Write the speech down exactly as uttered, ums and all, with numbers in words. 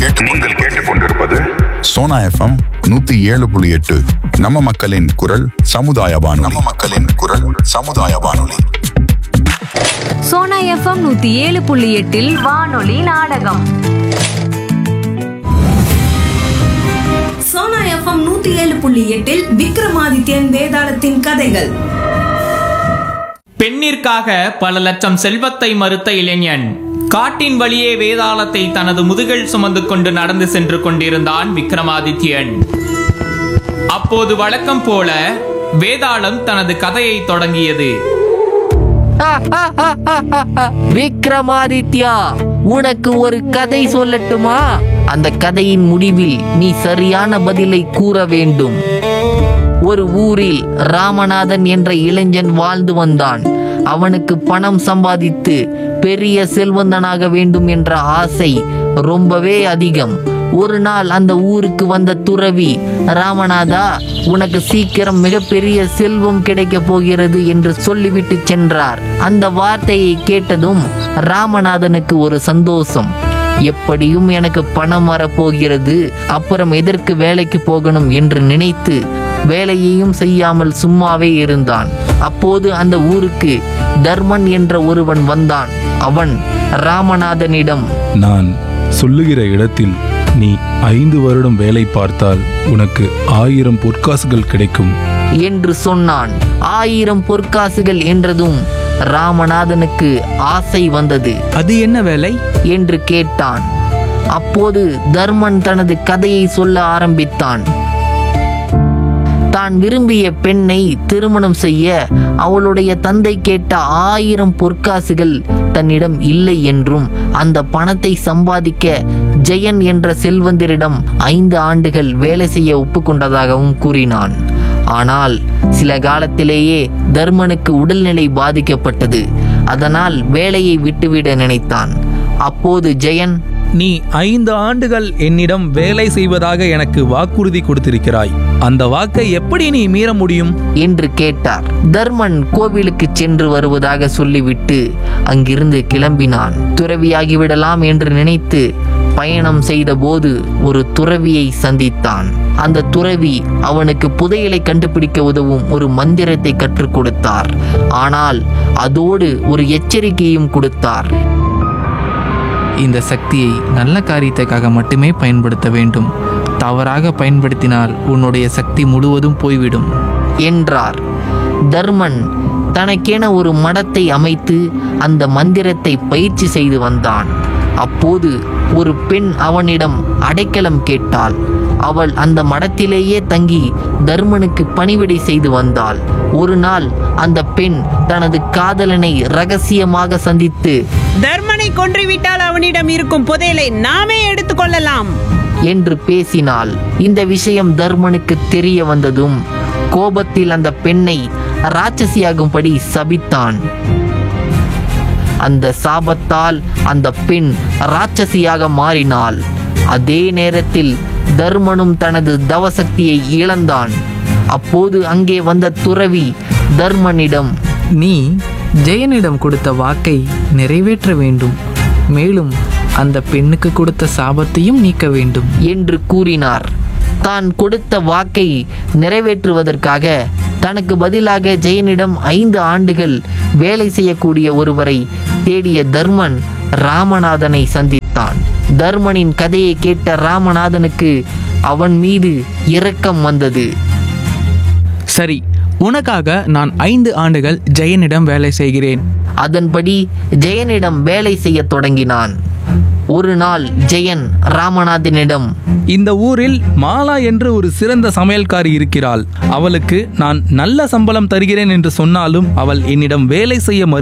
நீங்கள் கேட்டுக்கொண்டிருப்பது சோனா எஃப்எம் நூத்தி ஏழு புள்ளி எட்டு. நம்ம மக்களின் குரல் சமுதாய வானொலி. நம்ம மக்களின் குரல் சமுதாய வானொலி. சோனா எஃப்எம் நூத்தி ஏழு புள்ளி எட்டில் வானொலி நாடகம். சோனா எஃப்எம் நூத்தி ஏழு புள்ளி எட்டில் விக்ரமாதித்யன் வேதாளத்தின் கதைகள். பெண்ணிற்காக பல லட்சம் செல்வத்தை மறுத்த இளைஞன் காட்டின் வழியே வேதாளத்தை தனது முதுகில் சுமந்து கொண்டு நடந்து சென்று கொண்டிருந்தான் விக்ரமாதித்யன். அப்போது வழக்கம் போல வேதாளம் தனது கதையை தொடங்கியது. விக்ரமாதித்யா, உனக்கு ஒரு கதை சொல்லட்டுமா? அந்த கதையின் முடிவில் நீ சரியான பதிலை கூற வேண்டும். ஒரு ஊரில் ராமநாதன் என்ற இளைஞன் வாழ்ந்து வந்தான். அவனுக்கு பணம் சம்பாதித்து பெரிய செல்வந்தனாக வேண்டும் என்ற ஆசை ரொம்பவே அதிகம். ஒரு நாள் அந்த ஊருக்கு வந்த துறவி, ராமநாதா, உனக்கு சீக்கிரம் மிகப்பெரிய செல்வம் கிடைக்க போகிறது என்று சொல்லிவிட்டு சென்றார். அந்த வார்த்தையை கேட்டதும் ராமநாதனுக்கு ஒரு சந்தோஷம். எப்படியும் எனக்கு பணம் வரப்போகிறது, அப்புறம் எதற்கு வேலைக்கு போகணும் என்று நினைத்து வேலையையும் செய்யாமல் சும்மாவே இருந்தான். அப்போது அந்த ஊருக்கு தர்மன் என்ற ஒருவன் வந்தான். அவன் ராமநாதனிடம், நான் சொல்லுகிற இடத்தில் நீ ஐந்து வருடம் வேலை பார்த்தால் உனக்கு ஆயிரம் பொற்காசுகள் கிடைக்கும் என்று சொன்னான். ஆயிரம் பொற்காசுகள் என்றதும் ராமநாதனுக்கு ஆசை வந்தது. அது என்ன வேலை என்று கேட்டான். அப்போது தர்மன் தனது கதையை சொல்ல ஆரம்பித்தான். தான் விரும்பிய பெண்ணை திருமணம் செய்ய அவளுடைய தந்தை கேட்ட ஆயிரம் பொற்காசுகள் தன்னிடம் இல்லை என்றும், அந்த பணத்தை சம்பாதிக்க ஜெயன் என்ற செல்வந்தரிடம் ஐந்து ஆண்டுகள் வேலை செய்ய ஒப்புக்கொண்டதாகவும் கூறினான். ஆனால் சில காலத்திலேயே தர்மனுக்கு உடல்நிலை பாதிக்கப்பட்டது. அதனால் வேலையை விட்டுவிட நினைத்தான். அப்போது ஜெயன், நீ ஐந்து ஆண்டுகள் என்னிடம் வேலை செய்வதாக எனக்கு வாக்குறுதி கொடுத்திருக்கிறாய். அந்த வாக்கை எப்படி நீ மீற முடியும் என்று கேட்டார். தர்மன் கோவிலுக்கு சென்று வருவதாக சொல்லிவிட்டு அங்கிருந்து கிளம்பினான். துறவியாகிவிடலாம் என்று நினைத்து பயணம் செய்த போது ஒரு துறவியை சந்தித்தான். அந்த துறவி அவனுக்கு புதையலை கண்டுபிடிக்க உதவும் ஒரு மந்திரத்தை கற்றுக் கொடுத்தார். ஆனால் அதோடு ஒரு எச்சரிக்கையும் கொடுத்தார். இந்த சக்தியை நல்ல காரியத்துக்காக மட்டுமே பயன்படுத்த வேண்டும். தவறாக பயன்படுத்தினால் உன்னுடைய சக்தி முழுவதும் போய்விடும் என்றார். தர்மன் தனக்கென ஒரு மடத்தை அமைத்து அந்த மந்திரத்தை பயிற்சி செய்து வந்தான். அப்போது ஒரு பெண் அவனிடம் அடைக்கலம் கேட்டாள். அவள் அந்த மடத்திலேயே தங்கி தர்மனுக்கு பணிவிடை செய்து வந்தாள். ஒரு நாள் அந்த பெண் தனது காதலனை ரகசியமாக சந்தித்து, தர்மனை கொன்றுவிட்டால் அவனிடம் இருக்கும் புதையலை நாமே எடுத்துக்கொள்ளலாம் என்று பேசினாள். இந்த விஷயம் தர்மனுக்கு தெரிய வந்ததும் கோபத்தில் அந்த பெண்ணை ராட்சசியாகும்படி சபித்தான். அந்த சாபத்தால் அந்த பெண் ராட்சசியாக மாறினாள். அதே நேரத்தில் தர்மனும் தனது தவசக்தியை இழந்தான். அப்போது அங்கே வந்த துறவி தர்மனிடம், நீ ஜெயனிடம் கொடுத்த வாக்கை நிறைவேற்ற வேண்டும். மேலும் அந்த பெண்ணுக்கு கொடுத்த சாபத்தையும் நீக்க வேண்டும் என்று கூறினார். தான் கொடுத்த வாக்கை நிறைவேற்றுவதற்காக தனக்கு பதிலாக ஜெயனிடம் ஐந்து ஆண்டுகள் வேலை செய்யக்கூடிய ஒருவரை தேடிய தர்மன் ராமநாதனை சந்தித்தான். தர்மனின் கதையை கேட்ட ராமநாதனுக்கு அவன் மீது இரக்கம் வந்தது. சரி, உனக்காக நான் ஐந்து ஆண்டுகள் ஜெயனிடம் வேலை செய்கிறேன். அதன்படி ஜெயனிடம் வேலை செய்ய தொடங்கினான். ஒரு நாள் ஜெயன் ராமநாதனிடம், இந்த ஊரில் மாலா என்று ஒரு சிறந்த சமையல்காரி இருக்கிறாள். அவளுக்கு நான் நல்ல சம்பளம் தருகிறேன் என்று சொன்னாலும் அவள் என்னிடம் வேலை செய்ய